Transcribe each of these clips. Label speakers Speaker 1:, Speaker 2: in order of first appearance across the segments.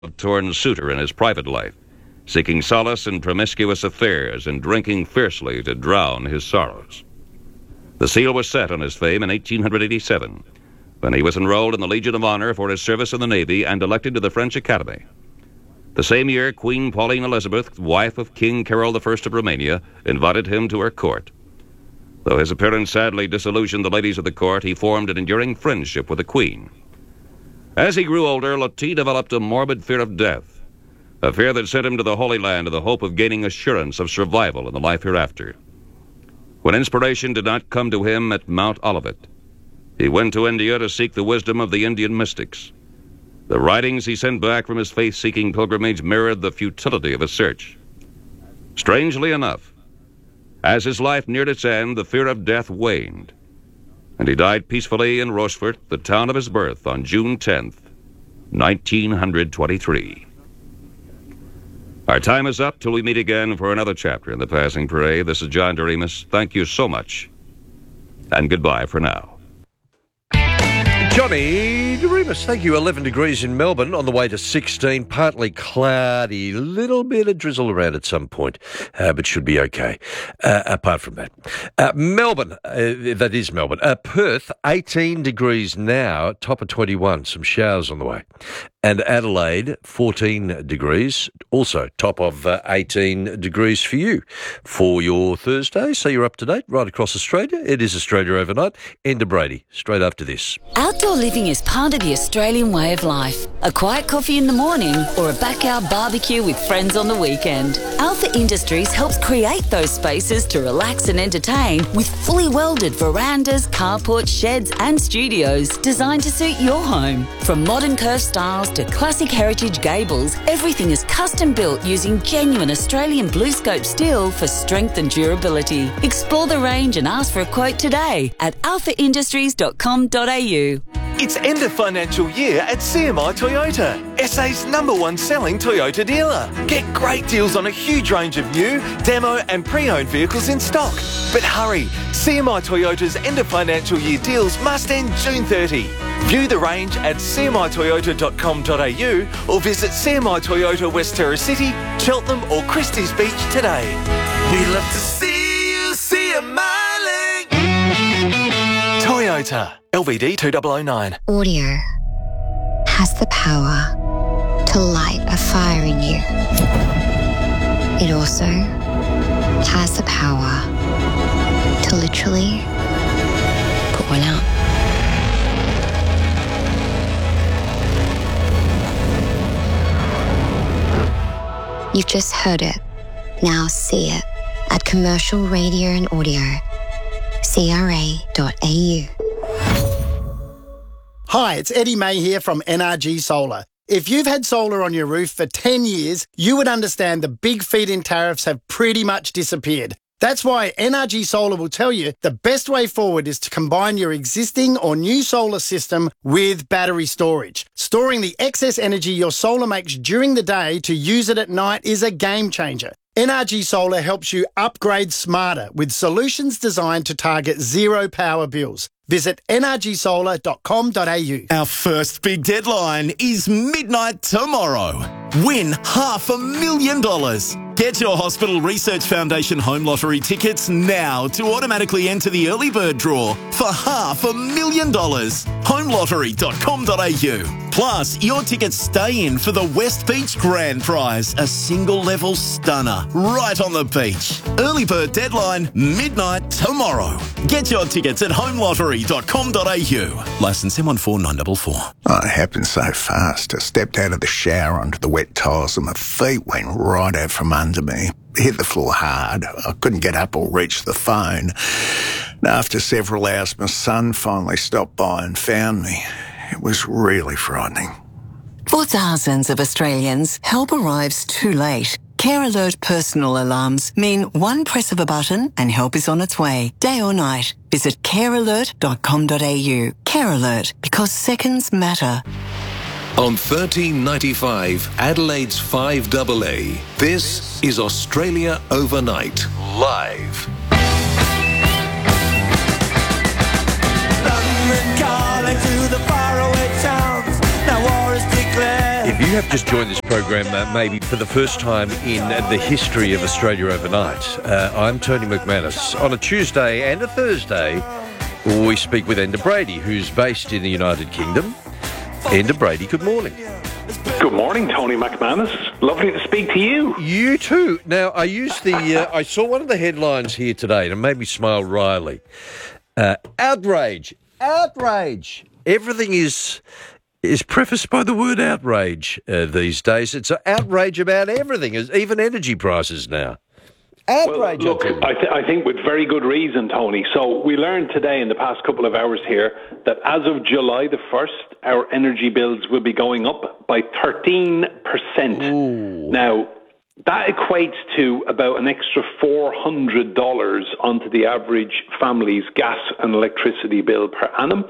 Speaker 1: torn suitor in his private life, seeking solace in promiscuous affairs and drinking fiercely to drown his sorrows. The seal was set on his fame in 1887, when he was enrolled in the Legion of Honor for his service in the Navy and elected to the French Academy. The same year, Queen Pauline Elizabeth, wife of King Carol I of Romania, invited him to her court. Though his appearance sadly disillusioned the ladies of the court, he formed an enduring friendship with the Queen. As he grew older, Loti developed a morbid fear of death, a fear that sent him to the Holy Land in the hope of gaining assurance of survival in the life hereafter. When inspiration did not come to him at Mount Olivet, he went to India to seek the wisdom of the Indian mystics. The writings he sent back from his faith-seeking pilgrimage mirrored the futility of his search. Strangely enough, as his life neared its end, the fear of death waned, and he died peacefully in Rochefort, the town of his birth, on June 10th, 1923. Our time is up till we meet again for another chapter in The Passing Parade. This is John Doremus. Thank you so much, and goodbye for now.
Speaker 2: Johnny Doremus, thank you. 11 degrees in Melbourne, on the way to 16, partly cloudy, little bit of drizzle around at some point, but should be okay, apart from that. Melbourne, that is Melbourne. Perth, 18 degrees now, top of 21, some showers on the way. And Adelaide, 14 degrees, also top of 18 degrees for you for your Thursday. So you're up to date right across Australia. It is Australia Overnight. Enda Brady, straight after this.
Speaker 3: Outdoor living is part of the Australian way of life. A quiet coffee in the morning or a backyard barbecue with friends on the weekend. Alpha Industries helps create those spaces to relax and entertain with fully welded verandas, carports, sheds and studios designed to suit your home. From modern curved styles to classic heritage gables, everything is custom built using genuine Australian BlueScope steel for strength and durability. Explore the range and ask for a quote today at alphaindustries.com.au.
Speaker 4: It's end of financial year at CMI Toyota, SA's #1 selling Toyota dealer. Get great deals on a huge range of new, demo and pre-owned vehicles in stock. But hurry, CMI Toyota's end of financial year deals must end June 30. View the range at cmitoyota.com.au or visit CMI Toyota West Terrace City, Cheltenham or Christie's Beach today. We love to see you CMIing. Toyota, LVD 2009.
Speaker 5: Audio has the power to light a fire in you. It also has the power to literally put one out. You've just heard it. Now see it at Commercial Radio and Audio, CRA.au.
Speaker 6: Hi, it's Eddie May here from NRG Solar. If you've had solar on your roof for 10 years, you would understand the big feed-in tariffs have pretty much disappeared. That's why NRG Solar will tell you the best way forward is to combine your existing or new solar system with battery storage. Storing the excess energy your solar makes during the day to use it at night is a game changer. NRG Solar helps you upgrade smarter with solutions designed to target zero power bills. Visit nrgsolar.com.au.
Speaker 7: Our first big deadline is midnight tomorrow. Win $500,000. Get your Hospital Research Foundation Home Lottery tickets now to automatically enter the early bird draw for $500,000. Homelottery.com.au. Plus, your tickets stay in for the West Beach Grand Prize, a single-level stunner right on the beach. Early bird deadline, midnight tomorrow. Get your tickets at homelottery.com.au. Licence M14944.
Speaker 8: Oh, it happened so fast. I stepped out of the shower onto the wet tiles and my feet went right out from under me. Hit the floor hard. I couldn't get up or reach the phone. And after several hours, my son finally stopped by and found me. It was really frightening.
Speaker 9: For thousands of Australians, help arrives too late. Care Alert personal alarms mean one press of a button and help is on its way, day or night. Visit carealert.com.au. Care Alert, because seconds matter.
Speaker 10: On 1395, Adelaide's 5AA, this is Australia Overnight, live.
Speaker 11: London calling to the faraway towns. Now war is declared.
Speaker 2: If If you have just joined this program, maybe for the first time in the history of Australia Overnight, I'm Tony McManus. On a Tuesday and a Thursday, we speak with Enda Brady, who's based in the United Kingdom. Enda Brady, good morning.
Speaker 11: Good morning, Tony McManus. Lovely to speak to you.
Speaker 2: You too. Now, I used I saw one of the headlines here today, and it made me smile wryly. Outrage. Everything is prefaced by the word outrage these days. It's an outrage about everything, even energy prices now. Outrage.
Speaker 11: Well, look, I think with very good reason, Tony. So we learned today in the past couple of hours here that as of July the 1st, our energy bills will be going up by 13%.
Speaker 2: Ooh.
Speaker 11: Now, that equates to about an extra $400 onto the average family's gas and electricity bill per annum.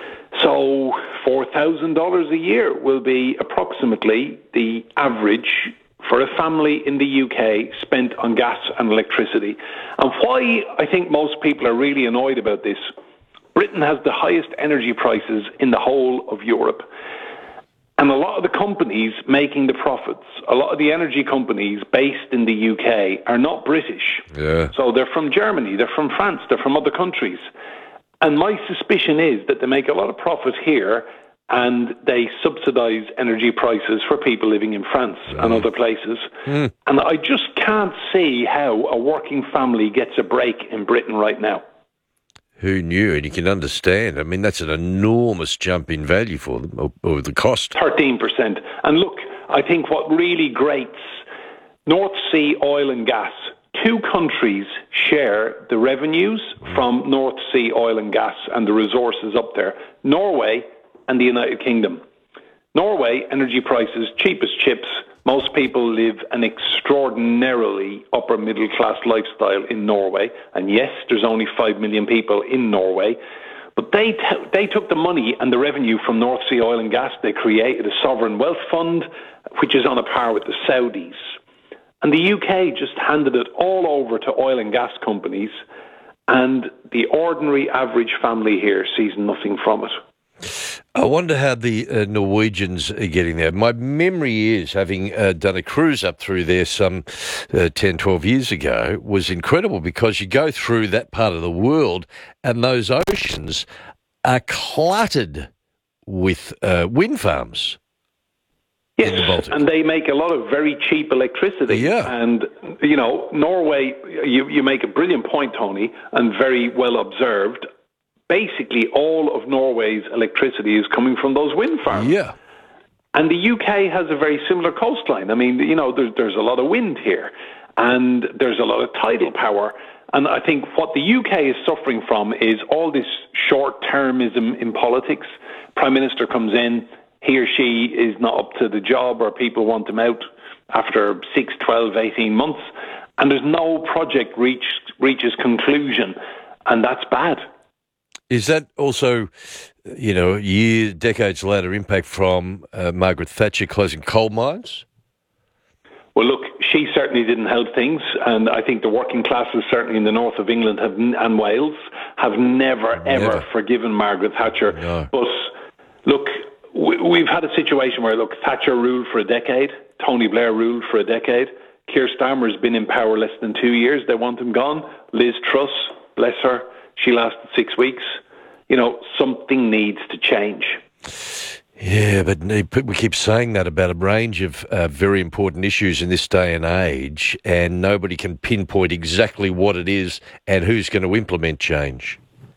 Speaker 11: So $4,000 a year will be approximately the average for a family in the UK spent on gas and electricity. And why I think most people are really annoyed about this, Britain has the highest energy prices in the whole of Europe. And a lot of the companies making the profits, a lot of the energy companies based in the UK are not British.
Speaker 2: Yeah.
Speaker 11: So they're from Germany, they're from France, they're from other countries. And my suspicion is that they make a lot of profit here and they subsidise energy prices for people living in France and other places. And I just can't see how a working family gets a break in Britain right now.
Speaker 2: Who knew? And you can understand. I mean, that's an enormous jump in value for them, or the cost.
Speaker 11: 13%. And look, I think what really grates North Sea oil and gas. Two countries share the revenues from North Sea oil and gas and the resources up there. Norway and the United Kingdom. Norway, energy prices, cheap as chips. Most people live an extraordinarily upper middle class lifestyle in Norway. And yes, there's only 5 million people in Norway. But they took the money and the revenue from North Sea oil and gas. They created a sovereign wealth fund, which is on a par with the Saudis. And the UK just handed it all over to oil and gas companies. And the ordinary average family here sees nothing from it.
Speaker 2: I wonder how the Norwegians are getting there. My memory is, having done a cruise up through there some 10, 12 years ago, was incredible because you go through that part of the world and those oceans are cluttered with wind farms.
Speaker 11: Yes, and they make a lot of very cheap electricity.
Speaker 2: Yeah.
Speaker 11: And, you know, Norway, you make a brilliant point, Tony, and very well observed. Basically, all of Norway's electricity is coming from those wind farms.
Speaker 2: Yeah.
Speaker 11: And the UK has a very similar coastline. I mean, you know, there's a lot of wind here, and there's a lot of tidal power. And I think what the UK is suffering from is all this short-termism in politics. Prime Minister comes in, he or she is not up to the job, or people want them out after 6, 12, 18 months, and there's no project reaches conclusion, and that's bad.
Speaker 2: Is that also, you know, decades later impact from Margaret Thatcher closing coal mines?
Speaker 11: Well, look, she certainly didn't help things, and I think the working classes, certainly in the north of England and Wales, have never, ever forgiven Margaret Thatcher.
Speaker 2: No.
Speaker 11: But look, we've had a situation where, look, Thatcher ruled for a decade, Tony Blair ruled for a decade, Keir Starmer's been in power less than 2 years, they want him gone. Liz Truss, bless her, she lasted 6 weeks. You know, something needs to change.
Speaker 2: Yeah, but we keep saying that about a range of very important issues in this day and age, and nobody can pinpoint exactly what it is and who's going to implement change.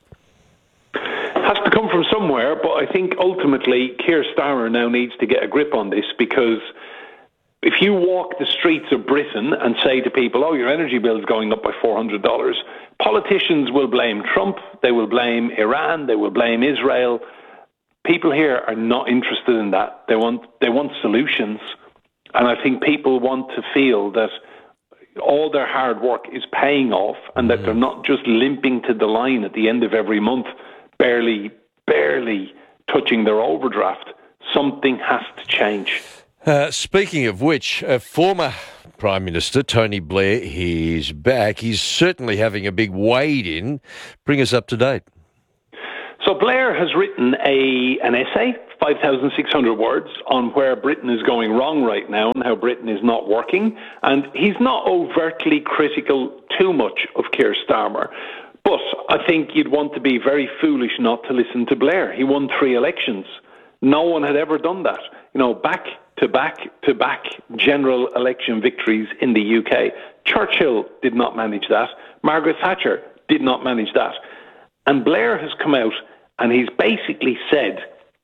Speaker 11: Has to come from somewhere, but I think ultimately Keir Starmer now needs to get a grip on this, because if you walk the streets of Britain and say to people, oh, your energy bill is going up by $400, politicians will blame Trump, they will blame Iran, they will blame Israel. People here are not interested in that. They want solutions. And I think people want to feel that all their hard work is paying off, and that they're not just limping to the line at the end of every month, barely touching their overdraft. Something has to change.
Speaker 2: Speaking of which, former Prime Minister Tony Blair, he's back. He's certainly having a big wade-in. Bring us up to date.
Speaker 11: So So Blair has written an essay, 5,600 words, on where Britain is going wrong right now and how Britain is not working. And he's not overtly critical too much of Keir Starmer. But I think you'd want to be very foolish not to listen to Blair. He won 3 elections. No one had ever done that. Back-to-back general election victories in the UK. Churchill did not manage that. Margaret Thatcher did not manage that. And Blair has come out and he's basically said,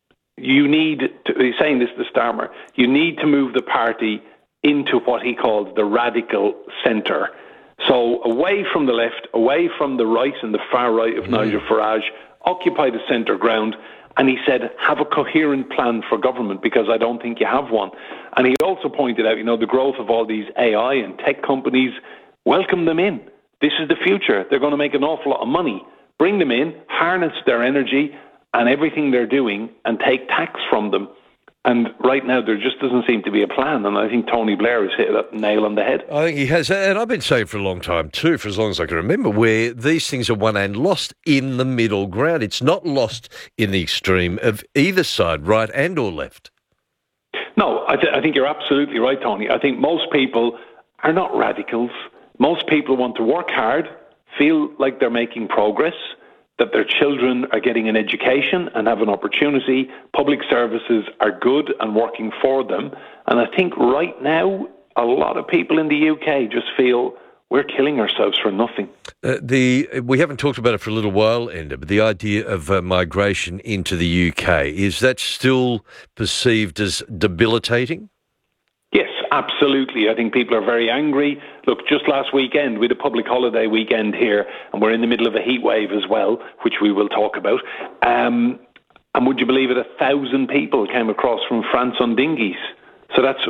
Speaker 11: he's saying this to Starmer, you need to move the party into what he calls the radical centre. So away from the left, away from the right and the far right of Nigel Farage, occupy the centre ground. And he said, have a coherent plan for government, because I don't think you have one. And he also pointed out, the growth of all these AI and tech companies, welcome them in. This is the future. They're going to make an awful lot of money. Bring them in, harness their energy and everything they're doing, and take tax from them. And right now, there just doesn't seem to be a plan. And I think Tony Blair has hit that nail on the head.
Speaker 2: I think he has. And I've been saying for a long time, too, for as long as I can remember, where these things are won and lost in the middle ground. It's not lost in the extreme of either side, right and or left.
Speaker 11: No, I think you're absolutely right, Tony. I think most people are not radicals. Most people want to work hard, feel like they're making progress, that their children are getting an education and have an opportunity. Public services are good and working for them. And I think right now, a lot of people in the UK just feel we're killing ourselves for nothing.
Speaker 2: We haven't talked about it for a little while, Enda, but the idea of migration into the UK, is that still perceived as debilitating?
Speaker 11: Yes, absolutely. I think people are very angry. Look, just last weekend, we had a public holiday weekend here, and we're in the middle of a heat wave as well, which we will talk about. And would you believe it, 1,000 people came across from France on dinghies. So that's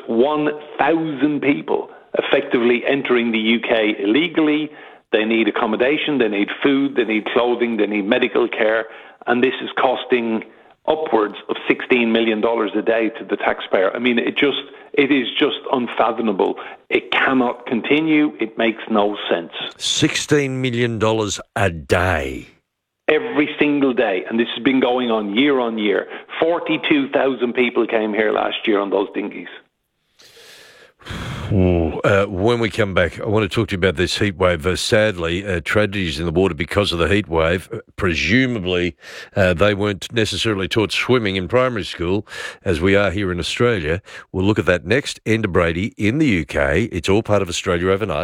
Speaker 11: 1,000 people effectively entering the UK illegally. They need accommodation, they need food, they need clothing, they need medical care, and this is costing upwards of $16 million a day to the taxpayer. I mean, it is just unfathomable. It cannot continue. It makes no sense.
Speaker 2: $16 million a day.
Speaker 11: Every single day. And this has been going on year. 42,000 people came here last year on those dinghies.
Speaker 2: When we come back, I want to talk to you about this heat wave. Sadly, tragedies in the water because of the heat wave. Presumably, they weren't necessarily taught swimming in primary school, as we are here in Australia. We'll look at that next. Enda Brady in the UK. It's all part of Australia Overnight.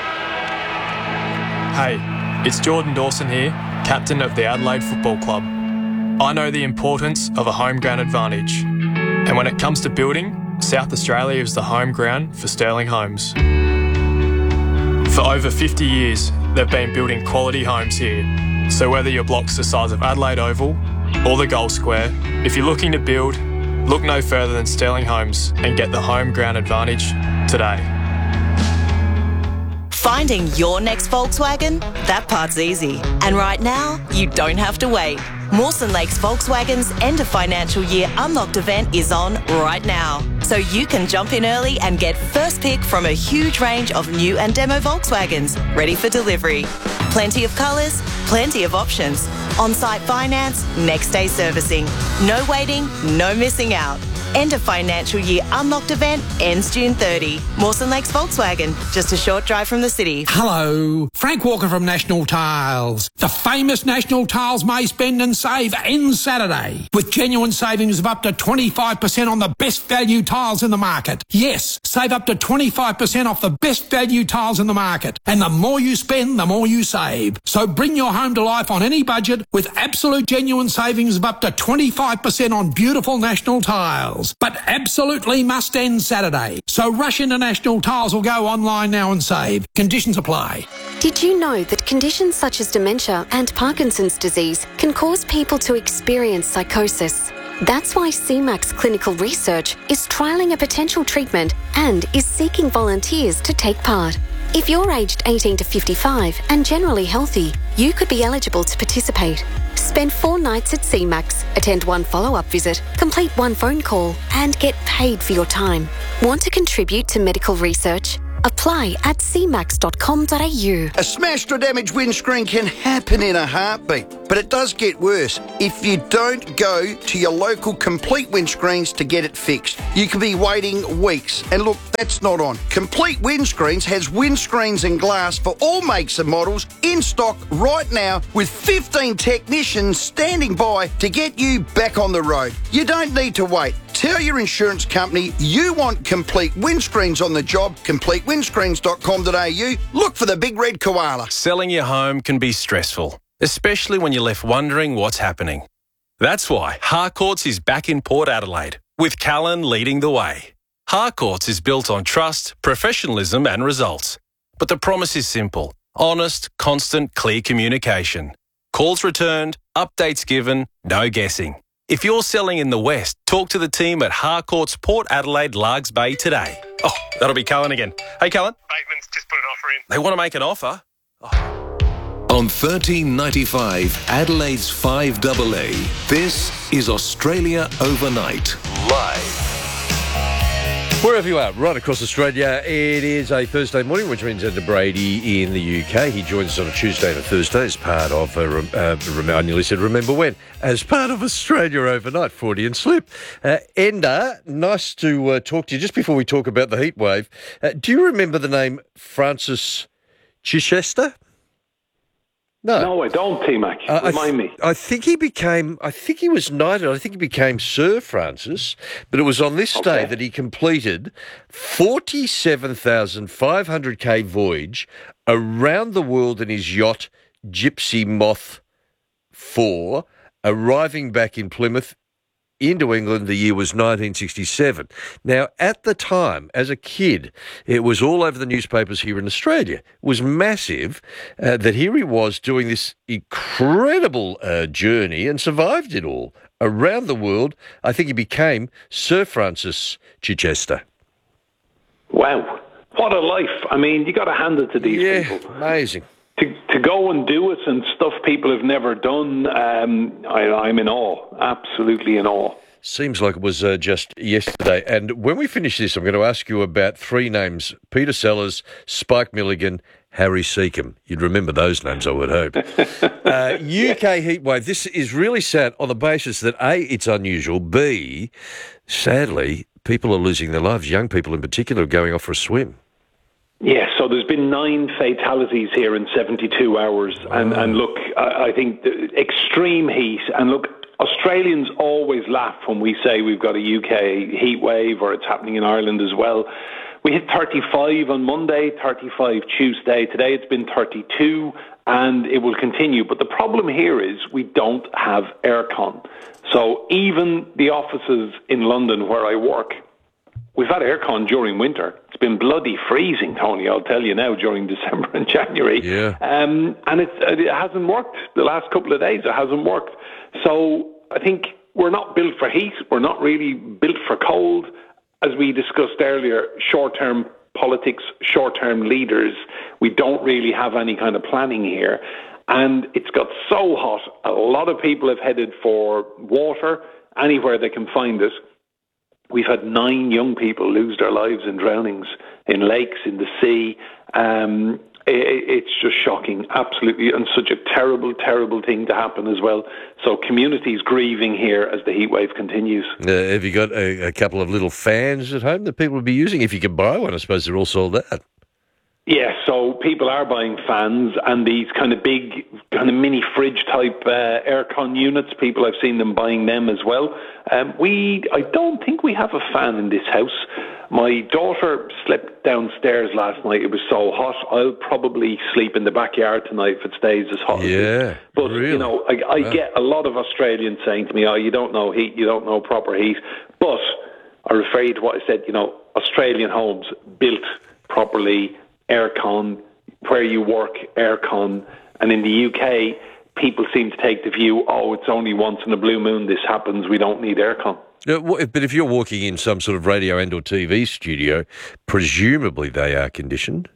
Speaker 12: Hey, it's Jordan Dawson here, captain of the Adelaide Football Club. I know the importance of a home ground advantage. And when it comes to building, South Australia is the home ground for Sterling Homes. For over 50 years, they've been building quality homes here. So whether your block's the size of Adelaide Oval or the Gold Square, if you're looking to build, look no further than Sterling Homes and get the home ground advantage today.
Speaker 13: Finding your next Volkswagen? That part's easy. And right now, you don't have to wait. Mawson Lakes Volkswagen's end of financial year Unlocked event is on right now. So you can jump in early and get first pick from a huge range of new and demo Volkswagens ready for delivery. Plenty of colours, plenty of options. On-site finance, next day servicing. No waiting, no missing out. End of financial year Unlocked event ends June 30. Mawson Lakes Volkswagen, just a short drive from the city.
Speaker 14: Hello, Frank Walker from National Tiles. The famous National Tiles May Spend and Save ends Saturday with genuine savings of up to 25% on the best value tiles in the market. Yes, save up to 25% off the best value tiles in the market. And the more you spend, the more you save. So bring your home to life on any budget with absolute genuine savings of up to 25% on beautiful National Tiles. But absolutely must end Saturday. So rush into National Tiles or go online now and save. Conditions apply.
Speaker 15: Did you know that conditions such as dementia and Parkinson's disease can cause people to experience psychosis? That's why CMAX Clinical Research is trialling a potential treatment and is seeking volunteers to take part. If you're aged 18 to 55 and generally healthy, you could be eligible to participate. Spend 4 nights at CMAX, attend 1 follow-up visit, complete 1 phone call, and get paid for your time. Want to contribute to medical research? Apply at cmax.com.au.
Speaker 16: A smashed or damaged windscreen can happen in a heartbeat, but it does get worse if you don't go to your local Complete Windscreens to get it fixed. You could be waiting weeks, and look, that's not on. Complete Windscreens has windscreens and glass for all makes and models in stock right now, with 15 technicians standing by to get you back on the road. You don't need to wait. Tell your insurance company you want Complete Windscreens on the job. CompleteWindscreens.com.au. Look for the big red koala.
Speaker 17: Selling your home can be stressful, especially when you're left wondering what's happening. That's why Harcourts is back in Port Adelaide, with Callan leading the way. Harcourts is built on trust, professionalism and results. But the promise is simple: honest, constant, clear communication. Calls returned, updates given, no guessing. If you're selling in the West, talk to the team at Harcourts Port Adelaide Largs Bay today. Oh, that'll be Callan again. Hey, Callan.
Speaker 18: Bateman's just put an offer in.
Speaker 17: They want to make an offer.
Speaker 10: On 1395 Adelaide's 5AA, this is Australia Overnight, live.
Speaker 2: Wherever you are, right across Australia, it is a Thursday morning, which means Enda Brady in the UK. He joins us on a Tuesday and a Thursday as part of, I nearly said remember when, as part of Australia Overnight, Freudian slip. Enda, nice to talk to you. Just before we talk about the heat wave, do you remember the name Francis Chichester?
Speaker 11: No, I don't, T-Mac. Remind me.
Speaker 2: I think he was knighted. I think he became Sir Francis, but it was on this day that he completed 47,500k voyage around the world in his yacht Gypsy Moth 4, arriving back in Plymouth into England. The year was 1967. Now, at the time, as a kid, it was all over the newspapers here in Australia. It was massive that here he was doing this incredible journey and survived it all around the world. I think he became Sir Francis Chichester.
Speaker 11: Wow. What a life. I mean, you got to hand it to these people.
Speaker 2: Amazing.
Speaker 11: To go and do it and stuff people have never done, I'm in awe, absolutely in awe.
Speaker 2: Seems like it was just yesterday. And when we finish this, I'm going to ask you about three names: Peter Sellers, Spike Milligan, Harry Seacombe. You'd remember those names, I would hope. UK heatwave. This is really sad on the basis that A, it's unusual, B, sadly, people are losing their lives. Young people in particular are going off for a swim.
Speaker 11: Yeah, so there's been 9 fatalities here in 72 hours. And look, I think the extreme heat, and look, Australians always laugh when we say we've got a UK heat wave, or it's happening in Ireland as well. We hit 35 on Monday, 35 Tuesday. Today it's been 32, and it will continue. But the problem here is we don't have aircon. So even the offices in London where I work, we've had aircon during winter. It's been bloody freezing, Tony, I'll tell you now, during December and January.
Speaker 2: Yeah.
Speaker 11: And it hasn't worked. The last couple of days, it hasn't worked. So I think we're not built for heat. We're not really built for cold. As we discussed earlier, short-term politics, short-term leaders, we don't really have any kind of planning here. And it's got so hot, a lot of people have headed for water, anywhere they can find it. We've had 9 young people lose their lives in drownings in lakes, in the sea. It's just shocking, absolutely, and such a terrible, terrible thing to happen as well. So communities grieving here as the heat wave continues.
Speaker 2: Have you got a couple of little fans at home that people would be using? If you could buy one, I suppose they're all sold out.
Speaker 11: Yeah, so people are buying fans and these kind of big, kind of mini fridge type aircon units. People, I've seen them buying them as well. I don't think we have a fan in this house. My daughter slept downstairs last night. It was so hot. I'll probably sleep in the backyard tonight if it stays as hot as it is. But,
Speaker 2: really?
Speaker 11: you know, I get a lot of Australians saying to me, you don't know heat, you don't know proper heat. But I refer you to what I said, you know, Australian homes built properly, aircon, where you work, aircon. And in the UK, people seem to take the view, it's only once in a blue moon this happens, we don't need aircon.
Speaker 2: But if you're walking in some sort of radio and or TV studio, presumably they are conditioned?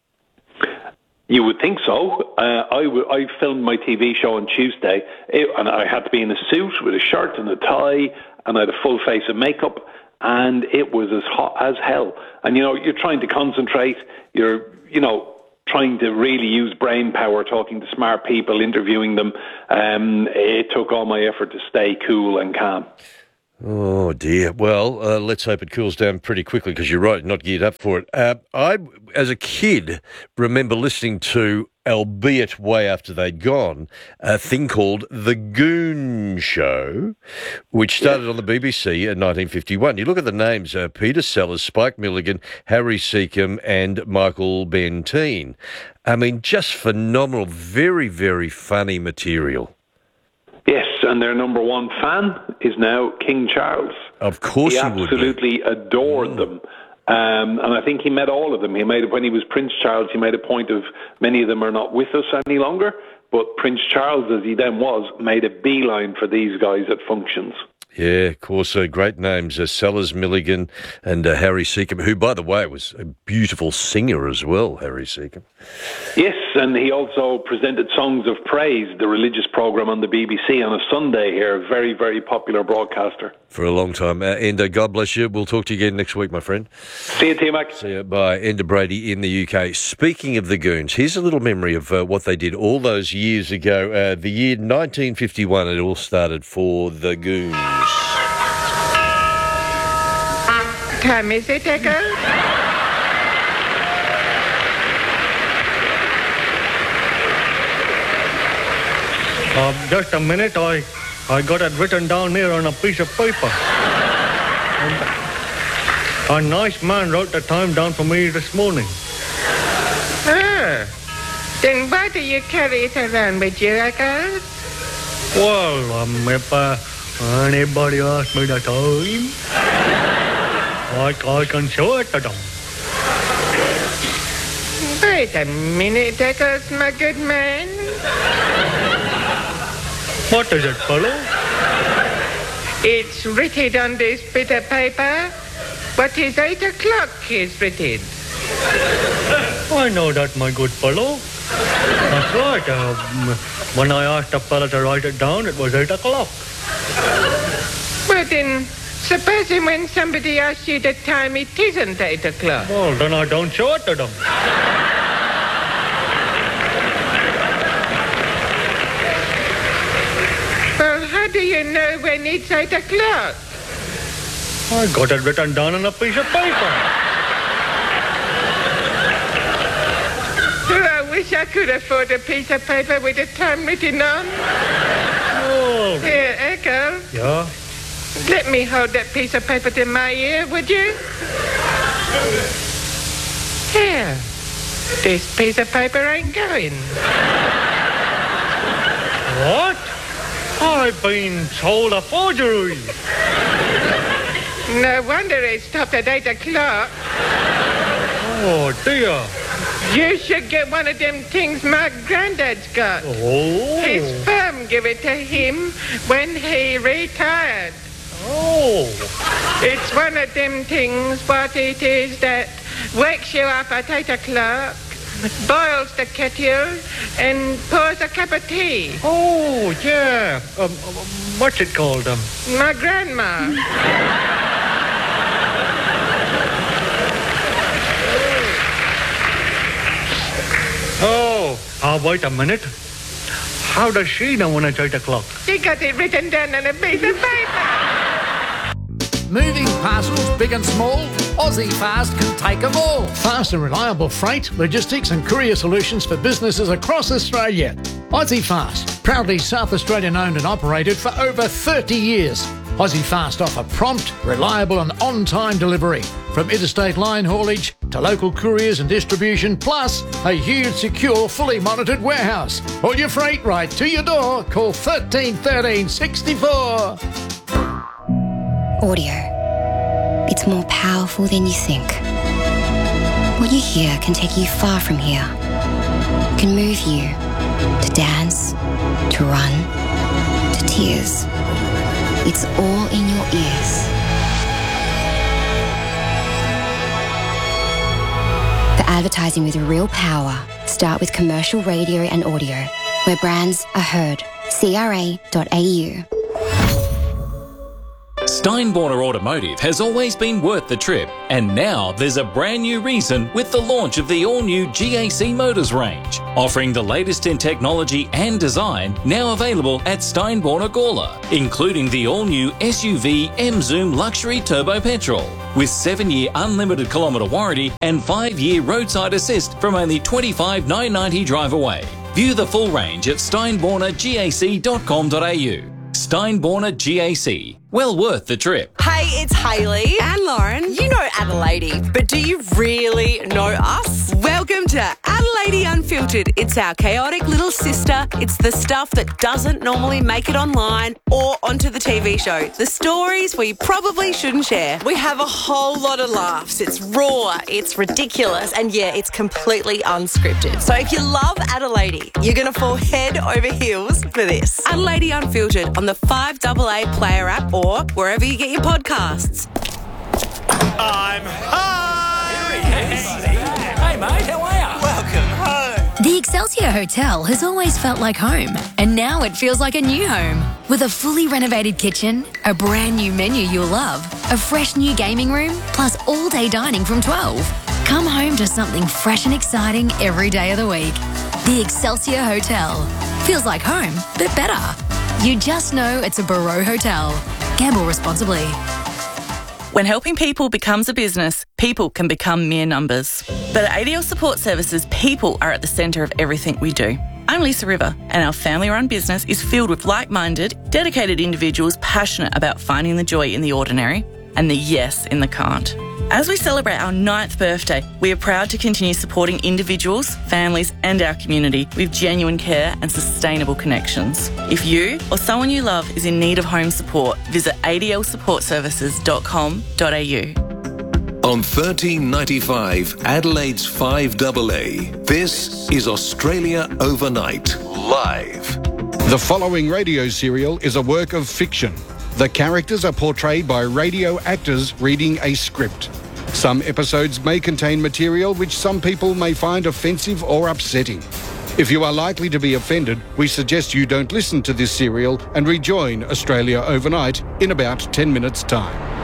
Speaker 11: You would think so. I filmed my TV show on Tuesday, and I had to be in a suit with a shirt and a tie, and I had a full face of makeup. and it was as hot as hell. And, you're trying to concentrate, you're, trying to really use brain power, talking to smart people, interviewing them. It took all my effort to stay cool and calm.
Speaker 2: Oh, dear. Well, let's hope it cools down pretty quickly, because you're right, not geared up for it. I, as a kid, remember listening to, albeit way after they'd gone, a thing called The Goon Show, which started on the BBC in 1951. You look at the names, Peter Sellers, Spike Milligan, Harry Seacombe and Michael Bentine. I mean, just phenomenal, very, very funny material.
Speaker 11: Yes, and their number one fan is now King Charles.
Speaker 2: Of course
Speaker 11: he
Speaker 2: would be.
Speaker 11: absolutely adored them. And I think he met all of them. When he was Prince Charles, he made a point of many of them are not with us any longer, but Prince Charles, as he then was, made a beeline for these guys at functions.
Speaker 2: Yeah, of course, great names, Sellers, Milligan and Harry Seacombe, who, by the way, was a beautiful singer as well, Harry Seacombe.
Speaker 11: Yes, and he also presented Songs of Praise, the religious programme on the BBC on a Sunday here, a very, very popular broadcaster.
Speaker 2: For a long time. Enda, God bless you. We'll talk to you again next week, my friend.
Speaker 11: See you, T-Mac.
Speaker 2: See you. Bye. Enda Brady in the UK. Speaking of the Goons, here's a little memory of what they did all those years ago. The year 1951, it all started for the Goons.
Speaker 18: Time is it, Echo?
Speaker 19: Just a minute, I got it written down here on a piece of paper. A nice man wrote the time down for me this morning.
Speaker 18: Ah, then why do you carry it around with you, Echo?
Speaker 19: Well, if anybody asks me the time, I can show it to them.
Speaker 18: Wait a minute, Echoes, my good man.
Speaker 19: What is it, fellow?
Speaker 18: It's written on this bit of paper. What is 8 o'clock is written.
Speaker 19: I know that, my good fellow. That's right. When I asked the fella to write it down, it was 8 o'clock.
Speaker 18: Well then, supposing when somebody asks you the time, it isn't 8 o'clock.
Speaker 19: Well, then I don't show it to them.
Speaker 18: Well, how do you know when it's 8 o'clock?
Speaker 19: I got it written down on a piece of paper.
Speaker 18: I wish I could afford a piece of paper with the time written on.
Speaker 19: Oh.
Speaker 18: Here, Echo.
Speaker 19: Yeah?
Speaker 18: Let me hold that piece of paper to my ear, would you? Here. This piece of paper ain't going.
Speaker 19: What? I've been told a forgery.
Speaker 18: No wonder it stopped at 8 o'clock.
Speaker 19: Oh, dear.
Speaker 18: You should get one of them things my granddad's got.
Speaker 19: Oh.
Speaker 18: His firm gave it to him when he retired.
Speaker 19: Oh.
Speaker 18: It's one of them things, what it is, that wakes you up at 8 o'clock, boils the kettle, and pours a cup of tea.
Speaker 19: Oh, yeah. What's it called?
Speaker 18: My grandma.
Speaker 19: Oh, wait a minute. How does she know when it's 8 o'clock?
Speaker 18: She got it written down on a piece of paper.
Speaker 20: Moving parcels, big and small, Aussie Fast can take them all. Fast and reliable freight, logistics and courier solutions for businesses across Australia. Aussie Fast, proudly South Australian owned and operated for over 30 years. Aussie Fast offer prompt, reliable and on-time delivery, from interstate line haulage to local couriers and distribution, plus a huge, secure, fully monitored warehouse. All your freight right to your door. Call 13 13 64.
Speaker 5: Audio. It's more powerful than you think. What you hear can take you far from here. It can move you to dance, to run, to tears. It's all in your ears. For advertising with real power, start with commercial radio and audio, where brands are heard. CRA.au.
Speaker 21: Steinborner Automotive has always been worth the trip, and now there's a brand new reason with the launch of the all-new GAC Motors range, offering the latest in technology and design, now available at Steinborner Gawler, including the all-new SUV M-Zoom Luxury Turbo Petrol, with 7-year unlimited kilometre warranty and 5-year roadside assist from only $25,990 drive away. View the full range at steinbornergac.com.au. Steinborner GAC. Well worth the trip.
Speaker 22: Hey, it's Hayley. And Lauren. You know Adelaide, but do you really know us? Welcome to Adelaide Unfiltered. It's our chaotic little sister. It's the stuff that doesn't normally make it online or onto the TV show. The stories we probably shouldn't share. We have a whole lot of laughs. It's raw, it's ridiculous, and yeah, it's completely unscripted. So if you love Adelaide, you're going to fall head over heels for this. Adelaide Unfiltered on the 5AA Player app or wherever you get your podcasts.
Speaker 23: I'm home!
Speaker 21: Here he is. Hey, mate, how are you?
Speaker 23: Welcome home.
Speaker 24: The Excelsior Hotel has always felt like home, and now it feels like a new home. With a fully renovated kitchen, a brand new menu you'll love, a fresh new gaming room, plus all-day dining from 12. Come home to something fresh and exciting every day of the week. The Excelsior Hotel. Feels like home, but better. You just know it's a Barreau Hotel. Gamble responsibly.
Speaker 13: When helping people becomes a business, people can become mere numbers. But at ADL Support Services, people are at the centre of everything we do. I'm Lisa River, and our family-run business is filled with like-minded, dedicated individuals passionate about finding the joy in the ordinary and the yes in the can't. As we celebrate our 9th birthday, we are proud to continue supporting individuals, families and our community with genuine care and sustainable connections. If you or someone you love is in need of home support, visit adlsupportservices.com.au.
Speaker 10: On 1395 Adelaide's 5AA, this is Australia Overnight, live.
Speaker 25: The following radio serial is a work of fiction. The characters are portrayed by radio actors reading a script. Some episodes may contain material which some people may find offensive or upsetting. If you are likely to be offended, we suggest you don't listen to this serial and rejoin Australia Overnight in about 10 minutes' time.